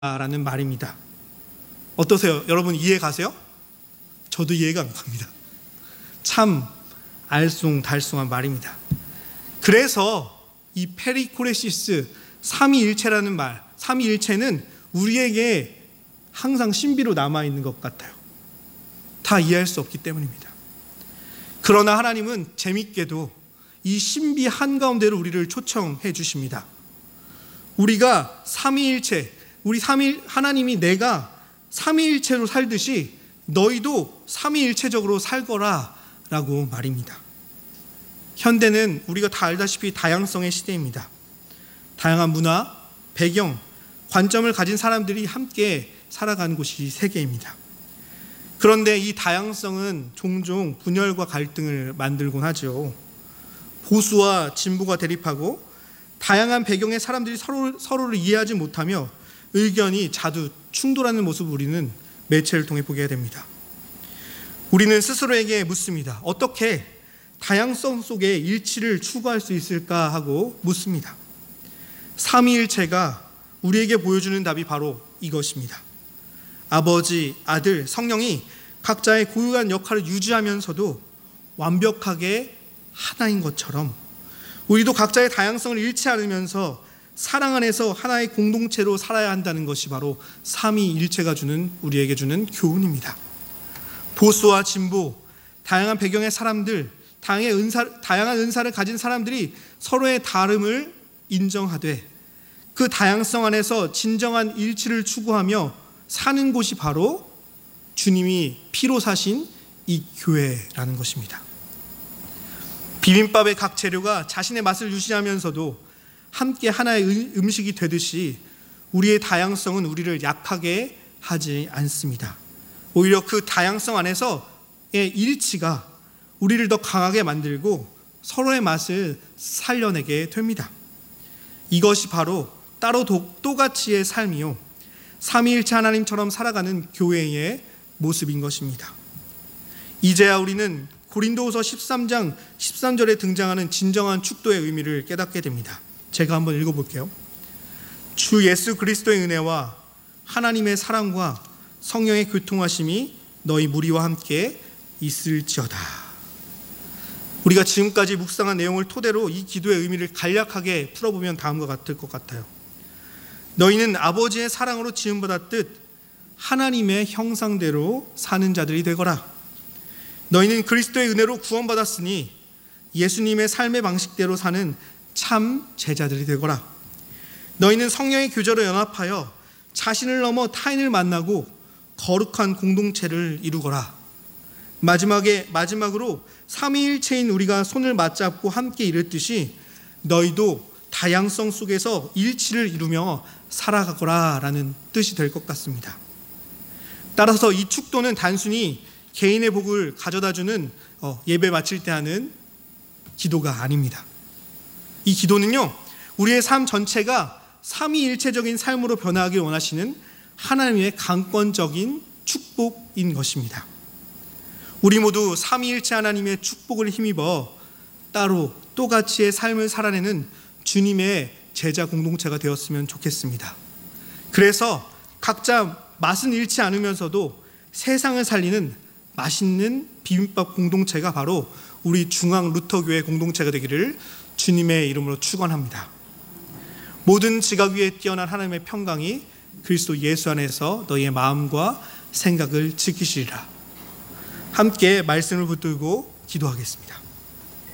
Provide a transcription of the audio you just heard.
라는 말입니다. 어떠세요? 여러분 이해 가세요? 저도 이해가 안 갑니다. 참 알쏭달쏭한 말입니다. 그래서 이 페리코레시스 삼위일체라는 말, 삼위일체는 우리에게 항상 신비로 남아있는 것 같아요. 다 이해할 수 없기 때문입니다. 그러나 하나님은 재밌게도 이 신비 한가운데로 우리를 초청해 주십니다. 우리가 삼위일체, 하나님이 내가 삼위일체로 살듯이 너희도 삼위일체적으로 살거라 라고 말입니다. 현대는 우리가 다 알다시피 다양성의 시대입니다. 다양한 문화, 배경, 관점을 가진 사람들이 함께 살아가는 곳이 세계입니다. 그런데 이 다양성은 종종 분열과 갈등을 만들곤 하죠. 보수와 진보가 대립하고 다양한 배경의 사람들이 서로를 이해하지 못하며 의견이 자주 충돌하는 모습을 우리는 매체를 통해 보게 됩니다. 우리는 스스로에게 묻습니다. 어떻게 다양성 속에 일치를 추구할 수 있을까 하고 묻습니다. 삼위일체가 우리에게 보여주는 답이 바로 이것입니다. 아버지, 아들, 성령이 각자의 고유한 역할을 유지하면서도 완벽하게 하나인 것처럼 우리도 각자의 다양성을 잃지 않으면서 사랑 안에서 하나의 공동체로 살아야 한다는 것이 바로 삼위일체가 우리에게 주는 교훈입니다. 보수와 진보, 다양한 배경의 사람들, 다양한 은사를 가진 사람들이 서로의 다름을 인정하되 그 다양성 안에서 진정한 일치를 추구하며 사는 곳이 바로 주님이 피로 사신 이 교회라는 것입니다. 비빔밥의 각 재료가 자신의 맛을 유지하면서도 함께 하나의 음식이 되듯이 우리의 다양성은 우리를 약하게 하지 않습니다. 오히려 그 다양성 안에서의 일치가 우리를 더 강하게 만들고 서로의 맛을 살려내게 됩니다. 이것이 바로 따로 똑같이의 삶이요, 삼위일체 하나님처럼 살아가는 교회의 모습인 것입니다. 이제야 우리는 고린도후서 13장 13절에 등장하는 진정한 축도의 의미를 깨닫게 됩니다. 제가 한번 읽어볼게요. 주 예수 그리스도의 은혜와 하나님의 사랑과 성령의 교통하심이 너희 무리와 함께 있을지어다. 우리가 지금까지 묵상한 내용을 토대로 이 기도의 의미를 간략하게 풀어보면 다음과 같을 것 같아요. 너희는 아버지의 사랑으로 지음받았듯 하나님의 형상대로 사는 자들이 되거라. 너희는 그리스도의 은혜로 구원받았으니 예수님의 삶의 방식대로 사는 참 제자들이 되거라. 너희는 성령의 교제로 연합하여 자신을 넘어 타인을 만나고 거룩한 공동체를 이루거라. 마지막으로 삼위일체인 우리가 손을 맞잡고 함께 이뤘듯이 너희도 다양성 속에서 일치를 이루며 살아가거라 라는 뜻이 될 것 같습니다. 따라서 이 축도는 단순히 개인의 복을 가져다주는 예배 마칠 때 하는 기도가 아닙니다. 이 기도는요, 우리의 삶 전체가 삼위일체적인 삶으로 변화하길 원하시는 하나님의 강권적인 축복인 것입니다. 우리 모두 삼위일체 하나님의 축복을 힘입어 따로 또같이의 삶을 살아내는 주님의 제자 공동체가 되었으면 좋겠습니다. 그래서 각자 맛은 잃지 않으면서도 세상을 살리는 맛있는 비빔밥 공동체가 바로 우리 중앙 루터교회 공동체가 되기를 주님의 이름으로 축원합니다. 모든 지각 위에 뛰어난 하나님의 평강이 그리스도 예수 안에서 너희의 마음과 생각을 지키시리라. 함께 말씀을 붙들고 기도하겠습니다.